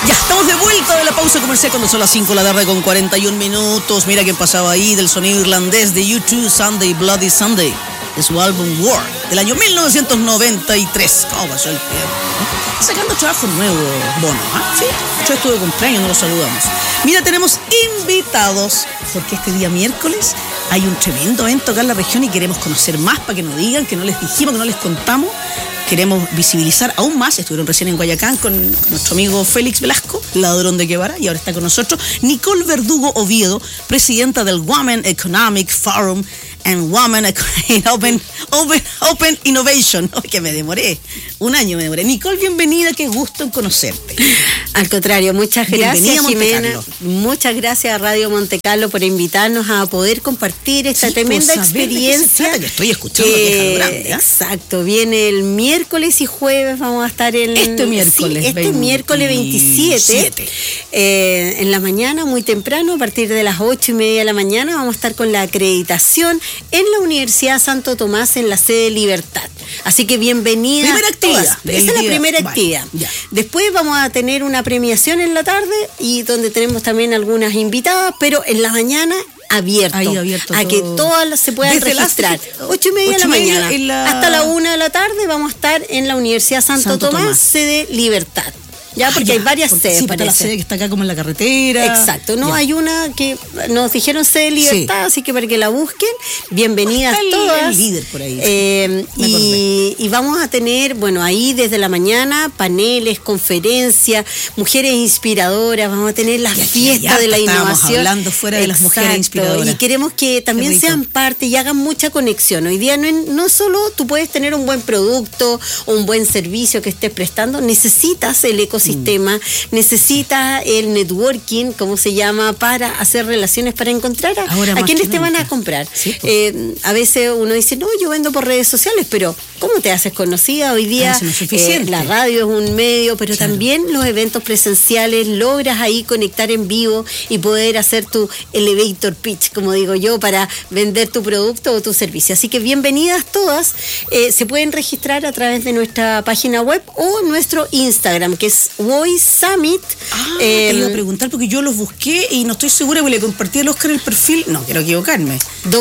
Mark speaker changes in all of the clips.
Speaker 1: Ya estamos de vuelta de la pausa comercial cuando son las 5 de la tarde con 41 minutos. Mira quién pasaba ahí del sonido irlandés de U2, Sunday Bloody Sunday, de su álbum War, del año 1993. ¿Cómo pasó el tiempo? Sacando trabajo nuevo, Bono, ¿ah? Sí, yo estuve de cumpleaños, no lo saludamos. Mira, tenemos invitados, porque este día miércoles hay un tremendo evento acá en la región y queremos conocer más para que nos digan, que no les dijimos, que no les contamos. Queremos visibilizar aún más. Estuvieron recién en Guayacán con nuestro amigo Félix Velasco, ladrón de Guevara, y ahora está con nosotros Nicole Verdugo Oviedo, presidenta del Women Economic Forum and Women Open Innovation. Oh, que me demoré, un año me demoré. Nicole, bienvenida, qué gusto en conocerte.
Speaker 2: Al contrario, muchas gracias, Jimena. Muchas gracias a Radio Monte Carlo por invitarnos a poder compartir esta tremenda experiencia.
Speaker 1: Que estoy escuchando que es grande, ¿eh?
Speaker 2: Exacto, viene el miércoles y jueves, vamos a estar en...
Speaker 1: Este miércoles
Speaker 2: 27. En la mañana, muy temprano, a partir de las 8:30 de la mañana, vamos a estar con la acreditación en la Universidad Santo Tomás, en la sede Libertad. Así que bienvenida.
Speaker 1: Primera actividad.
Speaker 2: Esa es la primera actividad.
Speaker 1: Ya.
Speaker 2: Después vamos a tener una premiación en la tarde y donde tenemos también algunas invitadas, pero en la mañana abierto a que todas se puedan registrar. 8:30 de la mañana hasta la 1 de la tarde vamos a estar en la Universidad Santo Tomás, sede Libertad. Ya, porque hay varias sedes.
Speaker 1: Sí, para la sede que está acá como en la carretera.
Speaker 2: Exacto, no, hay una que nos dijeron sede Libertad, así que para que la busquen, bienvenidas todas.
Speaker 1: El líder por ahí.
Speaker 2: Y vamos a tener, bueno, ahí desde la mañana, paneles, conferencias, mujeres inspiradoras, vamos a tener la fiesta de la innovación.
Speaker 1: Hablando fuera de las mujeres inspiradoras.
Speaker 2: Y queremos que también sean parte y hagan mucha conexión. Hoy día no solo tú puedes tener un buen producto o un buen servicio que estés prestando, necesitas el ecosistema, necesita el networking, como se llama, para hacer relaciones, para encontrar a quienes te van a comprar.
Speaker 1: Sí,
Speaker 2: a veces uno dice, no, yo vendo por redes sociales, pero ¿cómo te haces conocida? Hoy día la radio es un medio, pero también los eventos presenciales, logras ahí conectar en vivo y poder hacer tu elevator pitch, como digo yo, para vender tu producto o tu servicio. Así que bienvenidas todas. Se pueden registrar a través de nuestra página web o nuestro Instagram, que es WOI Summit.
Speaker 1: Te iba a preguntar porque yo los busqué y no estoy segura, porque le compartí al Oscar el perfil. No, quiero equivocarme.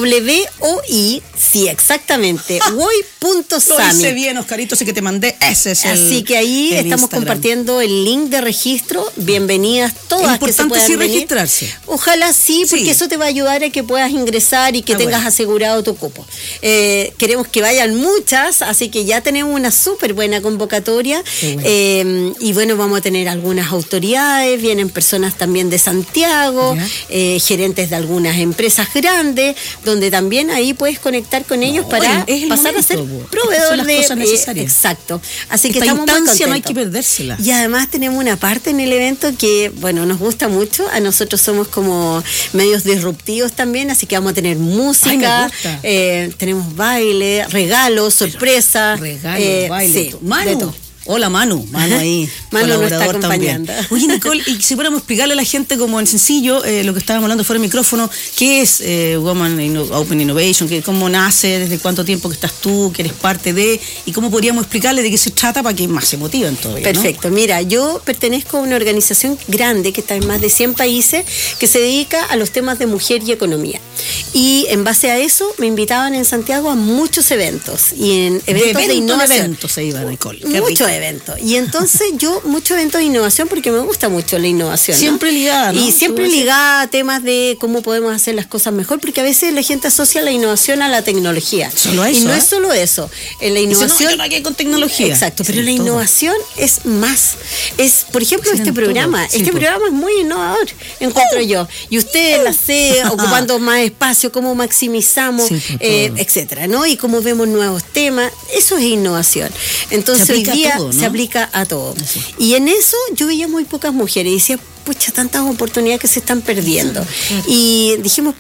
Speaker 2: WOI, sí, exactamente. WOI.summit.
Speaker 1: Lo hice bien, Oscarito, sé que te mandé. Ese es
Speaker 2: Así que ahí estamos
Speaker 1: Instagram.
Speaker 2: Compartiendo el link de registro. Bienvenidas todas.
Speaker 1: Es importante
Speaker 2: que se puedan
Speaker 1: registrarse.
Speaker 2: Ojalá sí, porque eso te va a ayudar a que puedas ingresar y que tengas asegurado tu cupo. Queremos que vayan muchas, así que ya tenemos una súper buena convocatoria. Y bueno, vamos a tener algunas autoridades, vienen personas también de Santiago, gerentes de algunas empresas grandes, donde también ahí puedes conectar con ellos para pasar a ser proveedor de
Speaker 1: cosas necesarias.
Speaker 2: Exacto. Así que
Speaker 1: esta
Speaker 2: estamos muy contentos.
Speaker 1: No hay que perdérsela.
Speaker 2: Y además tenemos una parte en el evento que, bueno, nos gusta mucho. A nosotros somos como medios disruptivos también, así que vamos a tener música, tenemos baile, regalos, sorpresa.
Speaker 1: Regalos, baile.
Speaker 2: Sí,
Speaker 1: Manu. Hola Manu ahí.
Speaker 2: Manu nos está acompañando.
Speaker 1: También. Oye, Nicole, y si fuéramos a explicarle a la gente como en sencillo, lo que estábamos hablando fuera del micrófono, ¿qué es Women Open Innovation? ¿Cómo nace? ¿Desde cuánto tiempo que estás tú? ¿Que eres parte de? ¿Y cómo podríamos explicarle de qué se trata para que más se motiven todavía?
Speaker 2: Perfecto. ¿No? Mira, yo pertenezco a una organización grande que está en más de 100 países que se dedica a los temas de mujer y economía. Y en base a eso me invitaban en Santiago a muchos eventos. Y en eventos de innovación.
Speaker 1: Eventos se iba, Nicole.
Speaker 2: Muchos eventos. Y entonces yo, muchos eventos de innovación porque me gusta mucho la innovación.
Speaker 1: Siempre ligada, ¿no?
Speaker 2: Y siempre ligada a temas de cómo podemos hacer las cosas mejor, porque a veces la gente asocia la innovación a la tecnología.
Speaker 1: Solo eso.
Speaker 2: Y no es solo eso. En la innovación.
Speaker 1: Dice, no, yo no hay que ir con tecnología.
Speaker 2: Exacto, pero la innovación es más. Es, por ejemplo, este programa. Este programa es muy innovador, encuentro yo. Y ustedes la sé, ocupando más espacio, cómo maximizamos, etcétera, ¿no? Y cómo vemos nuevos temas. Eso es innovación. Entonces hoy día se aplica a todo.
Speaker 1: Así.
Speaker 2: Y en eso yo veía muy pocas mujeres y decía, pucha, tantas oportunidades que se están perdiendo. Y dijimos, ¿por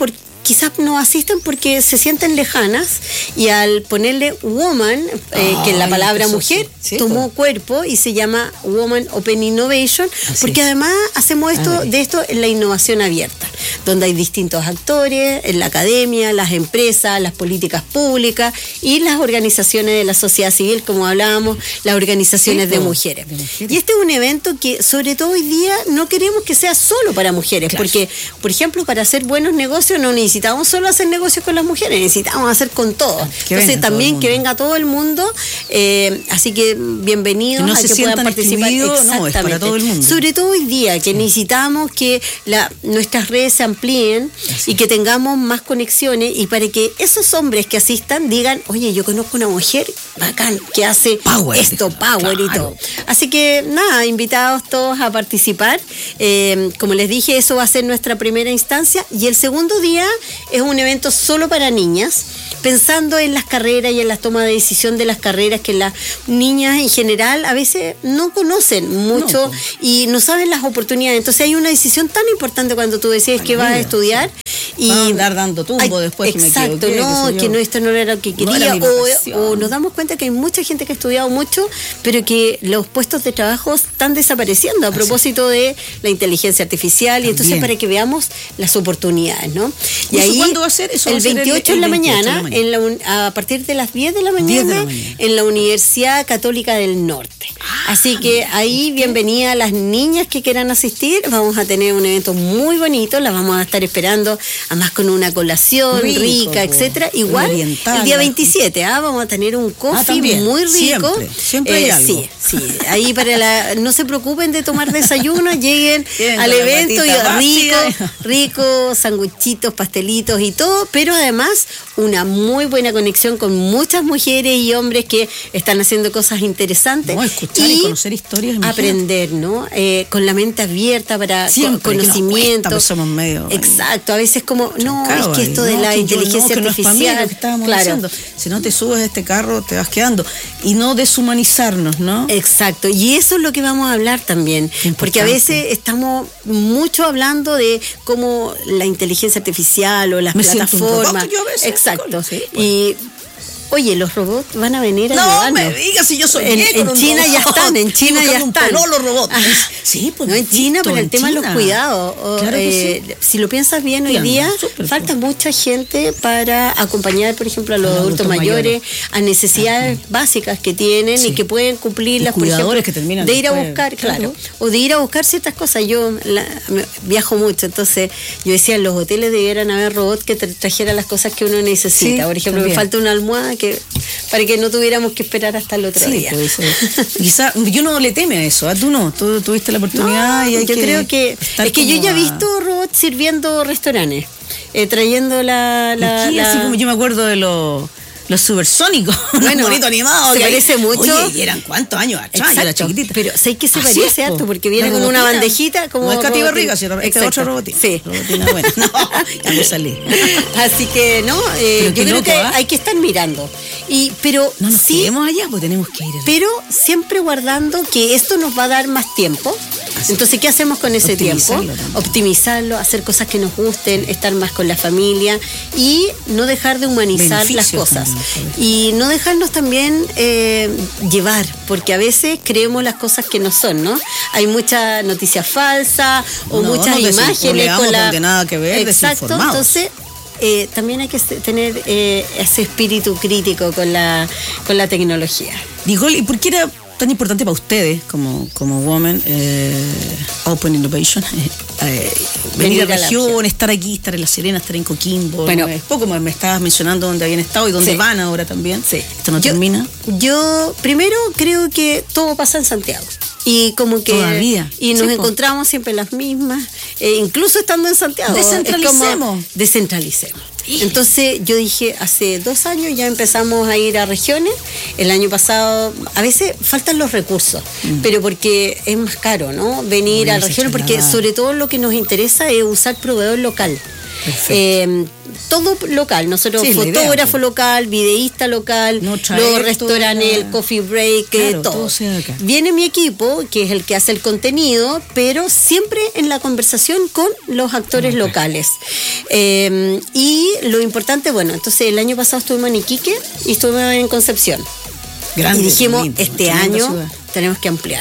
Speaker 2: quizás no asisten porque se sienten lejanas, y al ponerle woman, que es la palabra mujer, sí, tomó cuerpo y se llama Woman Open Innovation, porque además hacemos de esto en la innovación abierta, donde hay distintos actores, en la academia, las empresas, las políticas públicas y las organizaciones de la sociedad civil, como hablábamos, las organizaciones de mujeres. Y este es un evento que, sobre todo hoy día, no queremos que sea solo para mujeres, porque, por ejemplo, para hacer buenos negocios no necesitamos solo hacer negocios con las mujeres, necesitamos hacer con todos. Entonces también que venga todo el mundo, así que bienvenidos a que puedan participar.
Speaker 1: No, es para todo el mundo.
Speaker 2: Sobre todo hoy día, que necesitamos que nuestras redes se amplíen y que tengamos más conexiones, y para que esos hombres que asistan digan, oye, yo conozco una mujer bacán que hace power y todo. Así que nada, invitados todos a participar. Como les dije, eso va a ser nuestra primera instancia, y el segundo día es un evento solo para niñas, pensando en las carreras y en las tomas de decisión de las carreras, que las niñas en general a veces no conocen mucho y no saben las oportunidades. Entonces hay una decisión tan importante cuando tú decides que vas a estudiar y
Speaker 1: andar dando tumbo después que me equivoqué.
Speaker 2: Que esto no era lo que quería, o nos damos cuenta que hay mucha gente que ha estudiado mucho, pero que los puestos de trabajo están desapareciendo a propósito de la inteligencia artificial. Y entonces, para que veamos las oportunidades, ¿no? Y ahí,
Speaker 1: ¿cuándo va a ser? Eso
Speaker 2: el 28 en la mañana, a partir de las 10 de la mañana, en la Universidad Católica del Norte. Así que ahí, bienvenida a las niñas que quieran asistir. Vamos a tener un evento muy bonito, las vamos a estar esperando, además con una colación rica, etcétera. Igual el día 27, vamos a tener un coffee muy rico.
Speaker 1: Siempre hay algo.
Speaker 2: Sí, ahí no se preocupen de tomar desayuno, lleguen al evento y rico, sanguchitos, pastelitos y todo, pero además una muy buena conexión con muchas mujeres y hombres que están haciendo cosas interesantes,
Speaker 1: escuchar y conocer historias,
Speaker 2: aprender, ¿no? Con la mente abierta para conocimiento.
Speaker 1: Pues somos medio
Speaker 2: exacto, a veces como es que esto de la inteligencia artificial,
Speaker 1: lo que estábamos diciendo, si no te subes a este carro te vas quedando, y no deshumanizarnos, ¿no?
Speaker 2: Exacto, y eso es lo que vamos a hablar también, porque a veces estamos mucho hablando de cómo la inteligencia artificial o las plataformas, exacto, y oye, los robots van a venir a ayudarnos.
Speaker 1: No me digas, si yo soy
Speaker 2: en China ya están,
Speaker 1: los robots.
Speaker 2: Sí, pues no en China, pero el tema de los cuidados. Claro que sí. Si lo piensas bien, hoy día falta mucha gente para acompañar, por ejemplo, a los adultos mayores a necesidades básicas que tienen y que pueden cumplirlas, por ejemplo,
Speaker 1: que terminan
Speaker 2: de ir a buscar, o de ir a buscar ciertas cosas. Yo viajo mucho, entonces yo decía, en los hoteles debieran haber robots que trajeran las cosas que uno necesita. Por ejemplo, me falta una almohada para que no tuviéramos que esperar hasta el otro día.
Speaker 1: Quizá, yo no le teme a eso, tú no, tú tuviste la oportunidad.
Speaker 2: Yo creo que es que yo ya he visto robots sirviendo restaurantes, trayendo así
Speaker 1: como yo me acuerdo de los supersónicos, bonito animado.
Speaker 2: Se parece mucho.
Speaker 1: Oye, ¿y eran cuántos años atrás? Yo era chiquitita.
Speaker 2: Pero sé que se parece harto, porque viene con una bandejita como.
Speaker 1: No es Katy Barriga, sino este otro robotín.
Speaker 2: Sí.
Speaker 1: Robotina buena. No, ya me salí.
Speaker 2: Así que, yo creo que hay que estar mirando. Pero
Speaker 1: no nos quedemos allá, pues tenemos que ir.
Speaker 2: Pero siempre guardando que esto nos va a dar más tiempo. Entonces, ¿qué hacemos con ese tiempo? Optimizarlo, hacer cosas que nos gusten, estar más con la familia y no dejar de humanizar las cosas. Y no dejarnos también llevar, porque a veces creemos las cosas que no son, ¿no? Hay mucha noticia falsa o muchas imágenes con nada
Speaker 1: que ver.
Speaker 2: Exacto, entonces también hay que tener ese espíritu crítico con la tecnología.
Speaker 1: Nicole, ¿y por qué era tan importante para ustedes como Women Open Innovation venir a la región, estar aquí, estar en La Serena, estar en Coquimbo?
Speaker 2: Bueno,
Speaker 1: poco me estabas mencionando dónde habían estado y dónde van ahora también. Esto no termina.
Speaker 2: Yo primero creo que todo pasa en Santiago. Y como que
Speaker 1: todavía.
Speaker 2: Y nos encontramos siempre las mismas, incluso estando en Santiago. Descentralicemos. Entonces yo dije, hace 2 años ya empezamos a ir a regiones. El año pasado, a veces faltan los recursos, pero porque es más caro, ¿no? Venir a regiones, porque sobre todo lo que nos interesa es usar proveedor local. Todo local, nosotros fotógrafo local, videísta local, luego restaurante, el coffee break, todo. Viene mi equipo, que es el que hace el contenido, pero siempre en la conversación con los actores locales. Y lo importante, bueno, entonces el año pasado estuvimos en Iquique y estuvimos en Concepción. Grande, y dijimos, lindo, este año tenemos que ampliar.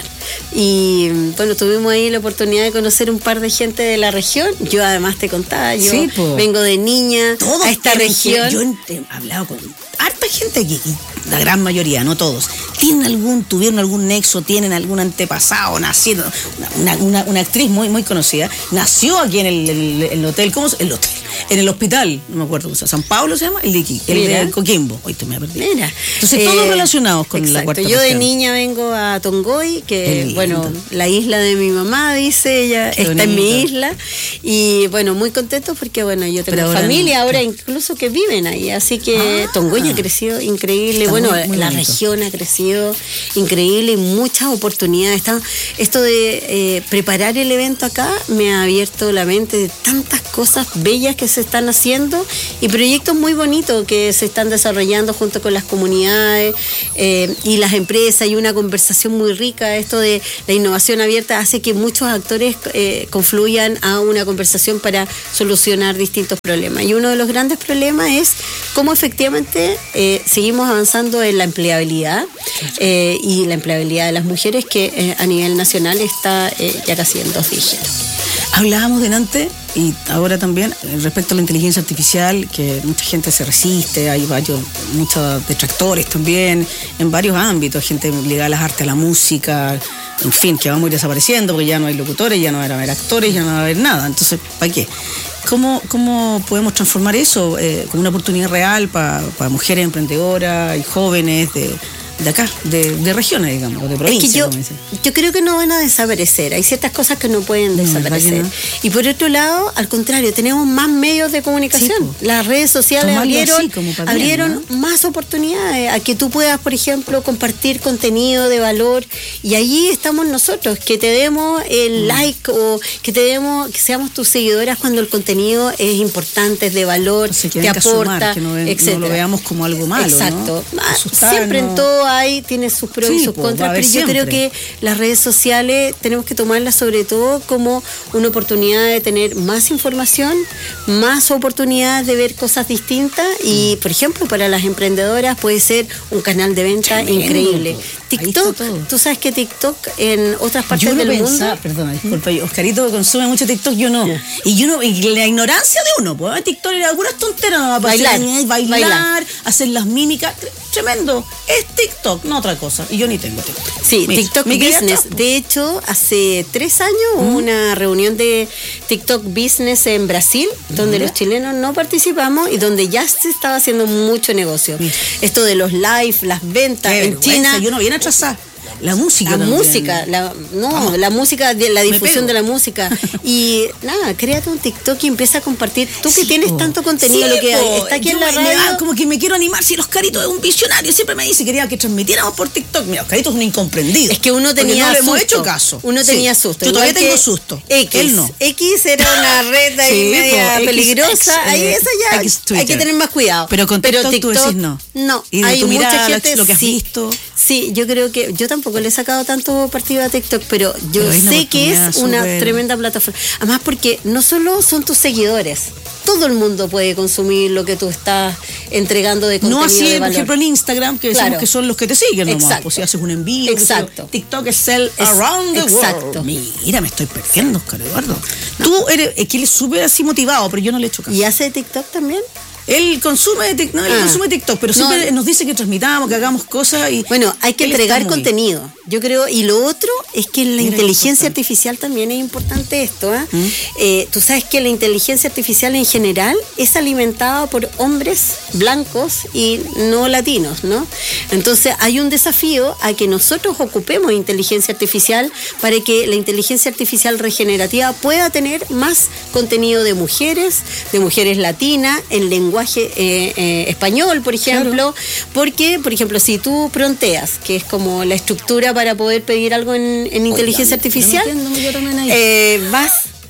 Speaker 2: Y bueno, tuvimos ahí la oportunidad de conocer un par de gente de la región. Yo además te contaba, yo vengo de niña a esta región.
Speaker 1: Yo he hablado con harta gente aquí, la gran mayoría, no todos. Tuvieron algún nexo, tienen algún antepasado, nacieron. Una actriz muy conocida, nació aquí en el hotel, ¿cómo se llama? El hotel. En el hospital, no me acuerdo, San Pablo se llama, el de aquí, el de Coquimbo. Hoy te me perdí. Mira. Entonces, todos relacionados con la cuarta
Speaker 2: Yo
Speaker 1: región.
Speaker 2: De niña vengo a Tongoy, que bueno, la isla de mi mamá, dice ella, está en mi isla. Y bueno, muy contentos porque bueno, yo tengo familia ahora incluso que viven ahí. Así que Tongoy ha crecido increíble. Está bueno, muy la región ha crecido increíble y muchas oportunidades. Esto de preparar el evento acá me ha abierto la mente de tantas cosas bellas que se están haciendo y proyectos muy bonitos que se están desarrollando junto con las comunidades y las empresas, y una conversación muy rica. Esto de la innovación abierta hace que muchos actores confluyan a una conversación para solucionar distintos problemas, y uno de los grandes problemas es cómo efectivamente seguimos avanzando en la empleabilidad y la empleabilidad de las mujeres, que a nivel nacional está ya casi en 2 dígitos.
Speaker 1: Hablábamos delante y ahora también respecto a la inteligencia artificial, que mucha gente se resiste, hay muchos detractores también en varios ámbitos, gente ligada a las artes, a la música, en fin, que vamos a ir desapareciendo porque ya no hay locutores, ya no van a haber actores, ya no va a haber nada. Entonces, ¿para qué? ¿Cómo podemos transformar eso como una oportunidad real para mujeres emprendedoras y jóvenes de acá, de regiones, digamos, o de provincias?
Speaker 2: Es que yo creo que no van a desaparecer. Hay ciertas cosas que no pueden desaparecer. No. Y por otro lado, al contrario, tenemos más medios de comunicación. Sí, las redes sociales abrieron más oportunidades a que tú puedas, por ejemplo, compartir contenido de valor, y allí estamos nosotros, que te demos el like o que seamos tus seguidoras cuando el contenido es importante, es de valor, te aporta,
Speaker 1: etc. No lo veamos como algo malo.
Speaker 2: Exacto. ¿No? Siempre en todo tiene sus pros y sus contras, pero yo creo que las redes sociales tenemos que tomarlas sobre todo como una oportunidad de tener más información, más oportunidades de ver cosas distintas, y por ejemplo para las emprendedoras puede ser un canal de venta increíble. TikTok, tú sabes que TikTok en otras partes del mundo.
Speaker 1: Perdona, disculpa, Oscarito consume mucho TikTok, yo no. Y la ignorancia de uno, pues TikTok era algunas tonteras, bailar, hacer las mímicas, tremendo. Es TikTok, no otra cosa. Y yo ni tengo TikTok.
Speaker 2: Sí, TikTok Business. De hecho, hace 3 años hubo una reunión de TikTok Business en Brasil, donde los chilenos no participamos y donde ya se estaba haciendo mucho negocio. Esto de los live, las ventas en China.
Speaker 1: Yo no viene atrasada. La música, la
Speaker 2: música, la difusión de la música. Y nada, créate un TikTok y empieza a compartir. Tú que tienes tanto contenido, lo que está aquí en la radio.
Speaker 1: Como que me quiero animar. Si el Oscarito es un visionario, siempre me dice que quería que transmitiéramos por TikTok. Mira, Oscarito es un incomprendido.
Speaker 2: Es que uno tenía susto.
Speaker 1: Hemos hecho caso.
Speaker 2: Uno tenía susto.
Speaker 1: Yo todavía tengo susto.
Speaker 2: Él no. X era una red ahí media peligrosa. Ahí esa ya hay que tener más cuidado.
Speaker 1: Pero con TikTok tú decís no.
Speaker 2: No.
Speaker 1: Y hay mucha gente, lo que has visto.
Speaker 2: Sí, yo creo que yo tampoco le he sacado tanto partido a TikTok, pero yo sé que es una tremenda plataforma. Además, porque no solo son tus seguidores, todo el mundo puede consumir lo que tú estás entregando de contenido.
Speaker 1: No así,
Speaker 2: de valor.
Speaker 1: Por ejemplo, en Instagram, que decimos que son los que te siguen nomás. Pues si haces un envío.
Speaker 2: Exacto.
Speaker 1: TikTok es sell around the world. Mira, me estoy perdiendo, Oscar Eduardo. Tú eres que él es súper así motivado, pero yo no le he hecho caso.
Speaker 2: ¿Y hace TikTok también?
Speaker 1: Él consume TikTok, pero siempre nos dice que transmitamos, que hagamos cosas. Y
Speaker 2: bueno, hay que entregar contenido, yo creo. Y lo otro es que en la inteligencia artificial también es importante esto. Tú sabes que la inteligencia artificial en general es alimentada por hombres blancos y no latinos, ¿no? Entonces hay un desafío a que nosotros ocupemos inteligencia artificial para que la inteligencia artificial regenerativa pueda tener más contenido de mujeres latinas, en lenguaje español, por ejemplo, porque, por ejemplo, si tú pronteas, que es como la estructura para poder pedir algo en inteligencia artificial, vas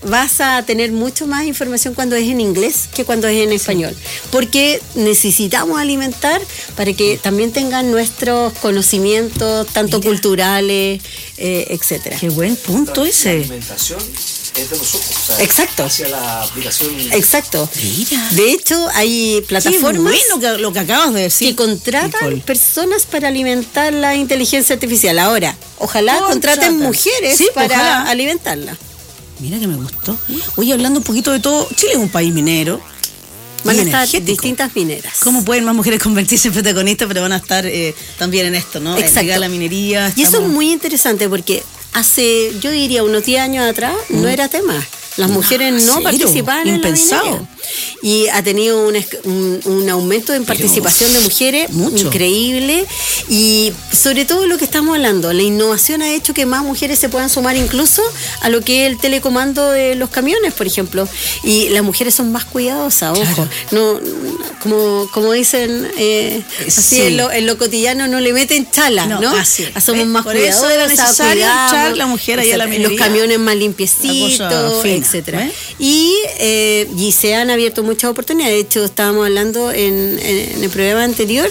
Speaker 2: vas a tener mucho más información cuando es en inglés que cuando es en español, porque necesitamos alimentar para que también tengan nuestros conocimientos, tanto culturales, etcétera.
Speaker 1: Qué buen punto ese.
Speaker 3: La alimentación es de nosotros. O sea,
Speaker 2: exacto.
Speaker 3: Hacia la aplicación.
Speaker 2: Exacto.
Speaker 1: Mira.
Speaker 2: De hecho, hay plataformas
Speaker 1: lo que acabas de decir,
Speaker 2: que contratan
Speaker 1: Nicole.
Speaker 2: Personas para alimentar la inteligencia artificial. Ahora, ojalá contraten mujeres para alimentarla.
Speaker 1: Mira que me gustó. Oye, hablando un poquito de todo, Chile es un país minero.
Speaker 2: Van a estar distintas mineras.
Speaker 1: ¿Cómo pueden más mujeres convertirse en protagonistas, pero van a estar también en esto, ¿no?
Speaker 2: Exacto.
Speaker 1: En la minería.
Speaker 2: Y eso es muy interesante porque hace, yo diría, unos 10 años atrás no era tema. Las mujeres no participaban en la minería. Y ha tenido un aumento en participación de mujeres increíble. Y sobre todo lo que estamos hablando, la innovación ha hecho que más mujeres se puedan sumar incluso a lo que es el telecomando de los camiones, por ejemplo. Y las mujeres son más cuidadosas, ojo. No, como dicen, así en lo cotidiano no le meten chala, ¿no? Somos más cuidadosas. Por eso era
Speaker 1: necesario echar la mujer ahí a la minería.
Speaker 2: Los camiones más limpiecitos, etcétera. Y se han abierto muchas oportunidades. De hecho, estábamos hablando en el programa anterior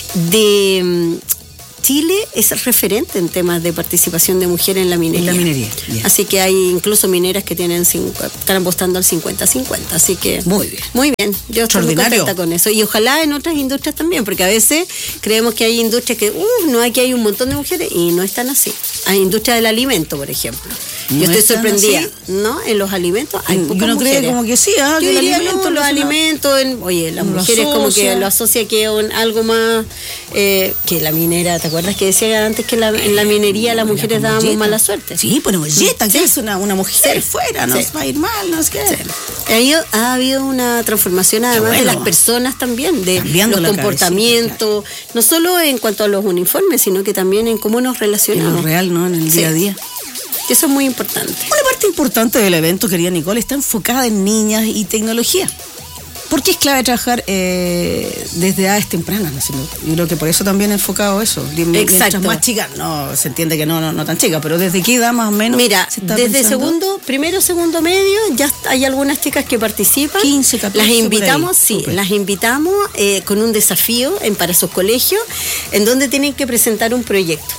Speaker 2: de Chile es referente en temas de participación de mujeres en la minería. Así que hay incluso mineras que están apostando al 50-50. Así que muy bien. Yo estoy muy contenta con eso. Y ojalá en otras industrias también, porque a veces creemos que hay industrias que aquí hay un montón de mujeres y no están así. Hay industria del alimento, por ejemplo. Yo estoy sorprendida, ¿no? En los alimentos hay pocas mujeres.
Speaker 1: Creo como que sí,
Speaker 2: yo diría los alimentos, las mujeres como que lo asocia que algo más que la minera. ¿Te acuerdas que decía antes que en la minería las mujeres dábamos mala suerte?
Speaker 1: Sí, pues molleta, que es una mujer fuera, nos va a ir mal, no sé qué.
Speaker 2: Ha habido una transformación además de las personas también, de los comportamientos, no solo en cuanto a los uniformes, sino que también en cómo nos relacionamos.
Speaker 1: En lo real, ¿no? En el día a día.
Speaker 2: Eso es muy importante.
Speaker 1: Una parte importante del evento, querida Nicole, está enfocada en niñas y tecnología. Porque es clave trabajar desde edades tempranas, ¿no? Yo creo que por eso también he enfocado eso. Mientras más chicas, no se entiende que no tan chicas, pero desde qué edad más o menos.
Speaker 2: Mira, desde primero, segundo medio, ya hay algunas chicas que participan.
Speaker 1: 15, 14.
Speaker 2: Las invitamos, las invitamos con un desafío para sus colegios, en donde tienen que presentar un proyecto.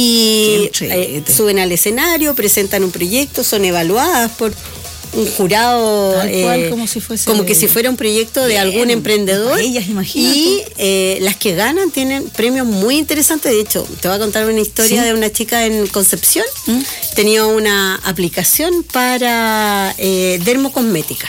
Speaker 2: Y suben al escenario, presentan un proyecto, son evaluadas por un jurado,
Speaker 1: tal cual, como
Speaker 2: que si fuera un proyecto de algún emprendedor.
Speaker 1: Ellas, imagínate.
Speaker 2: Y las que ganan tienen premios muy interesantes. De hecho, te voy a contar una historia de una chica en Concepción. Tenía una aplicación para dermocosmética.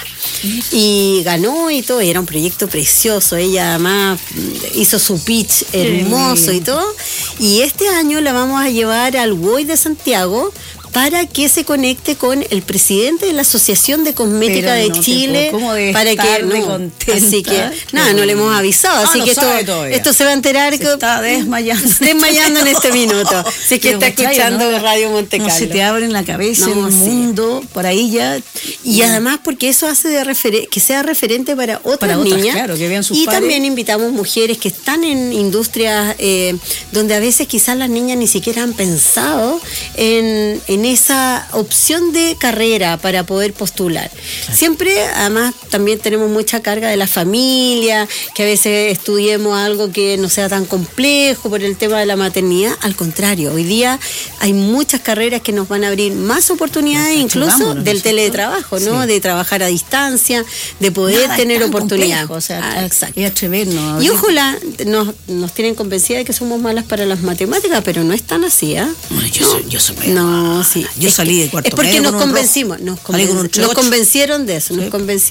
Speaker 2: Y ganó y todo, y era un proyecto precioso. Ella además hizo su pitch hermoso y todo. Y este año la vamos a llevar al WOI de Santiago para que se conecte con el presidente de la Asociación de Cosmética de Chile, para que así que no le hemos avisado, así que esto se va a enterar que
Speaker 1: está
Speaker 2: desmayando en este minuto. Si es que está escuchando Radio Monte Carlo.
Speaker 1: Se te abre en la cabeza el mundo por ahí ya.
Speaker 2: Y además porque eso hace que sea referente para otras niñas,
Speaker 1: claro, que vean sus
Speaker 2: y
Speaker 1: padres.
Speaker 2: También invitamos mujeres que están en industrias donde a veces quizás las niñas ni siquiera han pensado en esa opción de carrera para poder postular. Claro. Siempre, además, también tenemos mucha carga de la familia, que a veces estudiemos algo que no sea tan complejo por el tema de la maternidad. Al contrario, hoy día hay muchas carreras que nos van a abrir más oportunidades, incluso del teletrabajo, ¿no? Sí. De trabajar a distancia, de poder tener oportunidades.
Speaker 1: O sea, y atrevernos.
Speaker 2: Y ojalá nos tienen convencidas de que somos malas para las matemáticas, pero no es tan así, ¿eh?
Speaker 1: Bueno, yo soy
Speaker 2: sí.
Speaker 1: Yo salí de cuarto
Speaker 2: medio. Es porque nos convencimos. Nos convencieron de eso.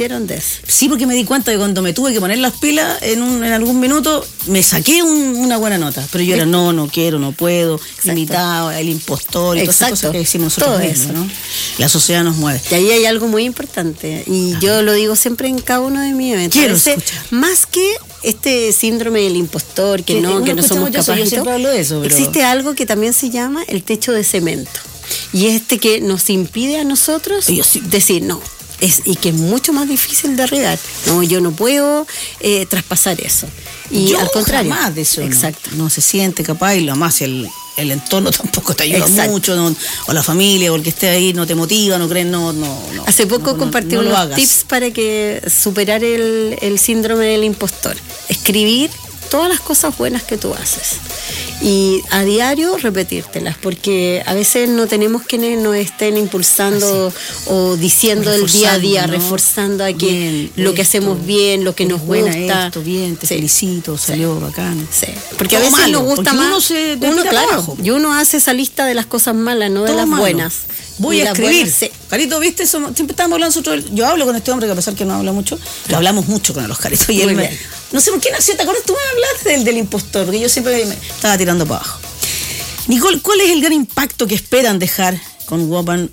Speaker 1: Sí, porque me di cuenta de cuando me tuve que poner las pilas en algún minuto, me saqué una buena nota. Pero yo era no quiero, no puedo, invitado, el impostor y todas esas cosas que decimos nosotros mismos, ¿no? La sociedad nos mueve.
Speaker 2: Y ahí hay algo muy importante. Y yo lo digo siempre en cada uno de mis eventos.
Speaker 1: Quiero escuchar.
Speaker 2: Más que este síndrome del impostor, que no somos capaces.
Speaker 1: Yo siempre hablo de eso. Pero
Speaker 2: existe algo que también se llama el techo de cemento. Y que nos impide a nosotros decir no. y que es mucho más difícil derribar. No, yo no puedo traspasar eso. Y
Speaker 1: yo
Speaker 2: al contrario.
Speaker 1: Jamás de eso.
Speaker 2: Exacto.
Speaker 1: No se siente capaz, y lo más el entorno tampoco te ayuda
Speaker 2: Exacto.
Speaker 1: mucho, no, o la familia o el que esté ahí no te motiva, no crees, no.
Speaker 2: Hace poco compartí unos
Speaker 1: hagas.
Speaker 2: tips para que superar el síndrome del impostor. Escribir todas las cosas buenas que tú haces y a diario repetírtelas, porque a veces no tenemos quienes nos estén impulsando o diciendo el día a día, ¿no? Reforzando a que bien, lo que hacemos bien, lo que nos gusta.
Speaker 1: Esto, bien, te felicito, salió bacán.
Speaker 2: Sí. Porque todo a veces
Speaker 1: malo,
Speaker 2: nos gusta más. Uno claro, y uno hace esa lista de las cosas malas, no de las malo. Buenas.
Speaker 1: Voy a escribir. Buenas, sí. Carito, ¿viste? Siempre estamos hablando nosotros. Yo hablo con este hombre que a pesar que no habla mucho, hablamos mucho con los Caritos. Y él no sé por qué nació, ¿te acuerdas? Tú me hablaste del impostor, porque yo siempre me estaba tirando para abajo. Nicole, ¿cuál es el gran impacto que esperan dejar con Woman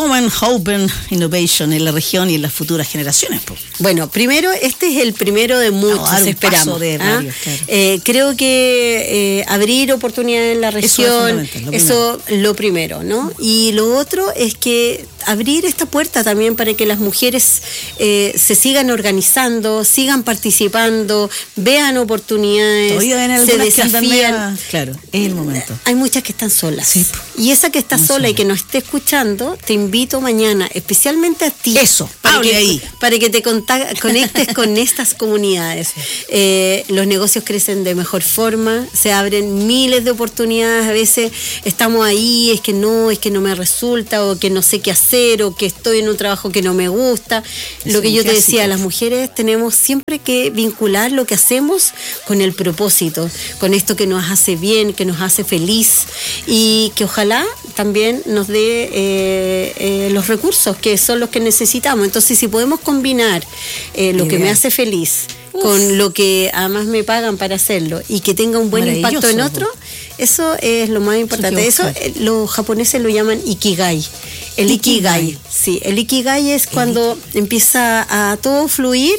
Speaker 1: Open Innovation en la región y en las futuras generaciones?
Speaker 2: Bueno, primero, este es el primero de muchos, esperamos.
Speaker 1: De varios, claro.
Speaker 2: Creo que abrir oportunidades en la región, eso lo primero, ¿no? Y lo otro es que abrir esta puerta también para que las mujeres se sigan organizando, sigan participando, vean oportunidades, se desafían.
Speaker 1: Claro, es el momento.
Speaker 2: Hay muchas que están solas.
Speaker 1: Sí.
Speaker 2: Y esa que está sola y que nos esté escuchando, te invito mañana, especialmente a ti.
Speaker 1: Eso,
Speaker 2: para que te conectes con estas comunidades. Los negocios crecen de mejor forma, se abren miles de oportunidades. A veces estamos ahí, es que no me resulta, o que no sé qué hacer, o que estoy en un trabajo que no me gusta. Lo que yo te decía, las mujeres tenemos siempre que vincular lo que hacemos con el propósito, con esto que nos hace bien, que nos hace feliz, y que ojalá también nos dé los recursos que son los que necesitamos. Entonces, si podemos combinar lo que me hace feliz con lo que además me pagan para hacerlo y que tenga un buen impacto en otro, eso es lo más importante. Eso los japoneses lo llaman ikigai. El ikigai. Sí, el ikigai es cuando empieza a todo fluir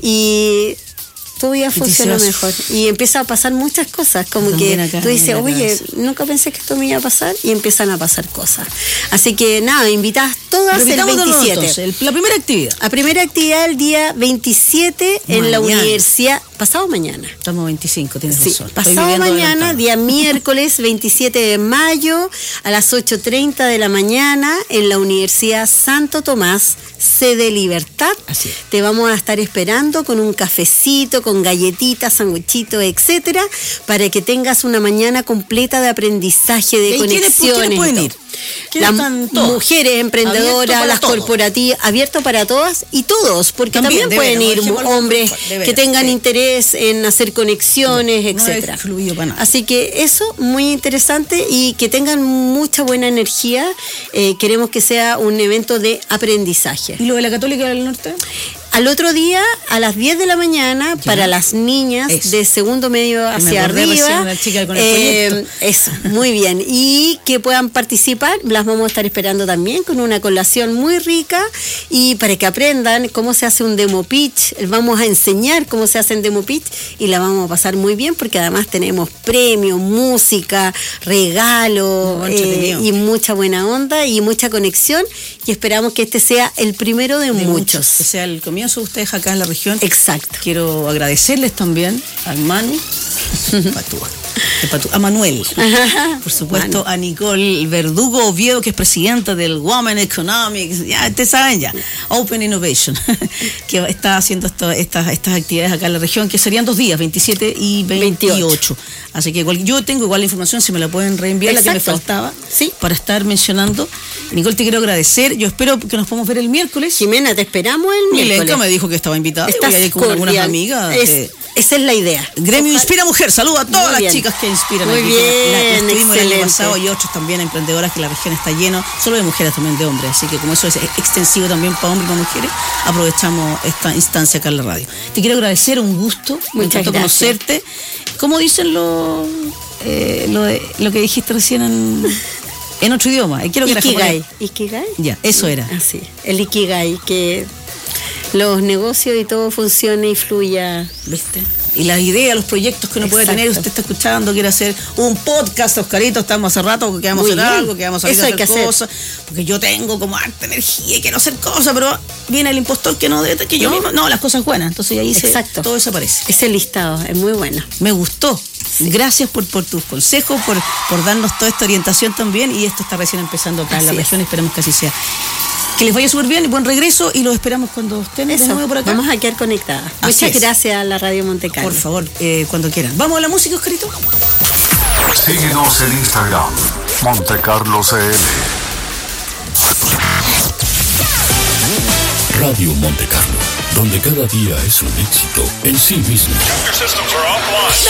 Speaker 2: y todo ya funciona mejor y empieza a pasar muchas cosas, como también que acá, tú dices, oye, nunca pensé que esto me iba a pasar, y empiezan a pasar cosas. Así que nada, invitadas todas el 27.
Speaker 1: La primera actividad.
Speaker 2: La primera actividad el día 27 en la universidad, pasado mañana.
Speaker 1: Estamos 25, tienes razón.
Speaker 2: Pasado mañana, día miércoles 27 de mayo a las 8:30 de la mañana en la Universidad Santo Tomás, sede Libertad.
Speaker 1: Así es.
Speaker 2: Te vamos a estar esperando con un cafecito, con galletitas, sanguichitos, etcétera, para que tengas una mañana completa de aprendizaje, de conexiones.
Speaker 1: ¿Quiénes pueden ir?
Speaker 2: Las mujeres emprendedoras, las corporativas, abierto para todas y todos, porque también pueden ir hombres que tengan interés en hacer conexiones, etcétera. Así que eso, muy interesante, y que tengan mucha buena energía. Queremos que sea un evento de aprendizaje.
Speaker 1: ¿Y lo de la Católica del Norte?
Speaker 2: Al otro día, a las 10 de la mañana, para las niñas de segundo medio hacia arriba. Eso, muy bien. Y que puedan participar, las vamos a estar esperando también con una colación muy rica, y para que aprendan cómo se hace un demo pitch. Vamos a enseñar cómo se hace un demo pitch y la vamos a pasar muy bien, porque además tenemos premios, música, regalos y mucha buena onda y mucha conexión, y esperamos que este sea el primero de muchos.
Speaker 1: Que sea el comienzo de ustedes acá en la región.
Speaker 2: Exacto.
Speaker 1: Quiero agradecerles también al Manu, a Manuel, por supuesto, a Nicole Verdugo Oviedo, que es presidenta del Women Economics, ya ustedes saben, Open Innovation, que está haciendo estas actividades acá en la región, que serían 2 días, 27 y 28. Así que yo tengo igual la información, si me la pueden reenviar. Exacto. La que me faltaba, para estar mencionando. Nicole, te quiero agradecer. Yo espero que nos podamos ver el miércoles.
Speaker 2: Jimena, te esperamos el miércoles.
Speaker 1: Milenka me dijo que estaba invitada. Voy a ir con algunas amigas.
Speaker 2: Esa es la idea.
Speaker 1: Gremio Inspira Mujer. Saludos a todas las chicas que inspiran.
Speaker 2: Muy bien,
Speaker 1: estuvimos el año pasado, y otros también emprendedoras, que la región está lleno, solo de mujeres, también de hombres. Así que como eso es extensivo también para hombres y para mujeres, aprovechamos esta instancia acá en la radio. Te quiero agradecer, un gusto.
Speaker 2: Muchas gracias.
Speaker 1: Conocerte. ¿Cómo dicen lo que dijiste recién en otro idioma? Quiero que
Speaker 2: Ikigai. ¿Ikigai?
Speaker 1: Ya, eso era.
Speaker 2: Así, el Ikigai, que los negocios y todo funcione y fluya, ¿viste?
Speaker 1: y las ideas, los proyectos que uno puede tener. Usted está escuchando, quiere hacer un podcast, Oscarito, estamos hace rato que vamos a hacer algo, que vamos a salir a hacer cosas, porque yo tengo como harta energía y quiero hacer cosas, pero viene el impostor que no debe, que yo mismo, no, las cosas buenas, entonces ahí todo desaparece.
Speaker 2: Ese listado es muy bueno.
Speaker 1: Me gustó. Sí. Gracias por tus consejos, por darnos toda esta orientación también, y esto está recién empezando acá en la región, esperemos que así sea. Que les vaya súper bien y buen regreso, y los esperamos cuando estén de nuevo por acá.
Speaker 2: Vamos a quedar conectadas. Muchas gracias a la Radio Monte Carlo.
Speaker 1: Por favor, cuando quieran. ¿Vamos a la música, Oscarito?
Speaker 4: Síguenos en Instagram, Montecarlo CL.
Speaker 5: Radio Monte Carlo, donde cada día es un éxito en sí mismo.